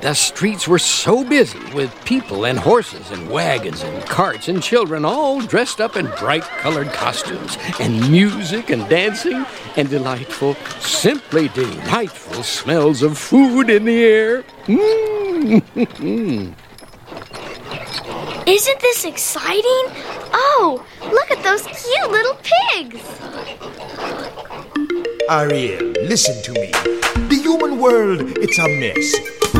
The streets were so busy with people and horses and wagons and carts and children all dressed up in bright-colored costumes and music and dancing and delightful, simply delightful smells of food in the air. Isn't this exciting? Oh, look at those cute little pigs. Ariel, listen to me. The human world, it's a mess.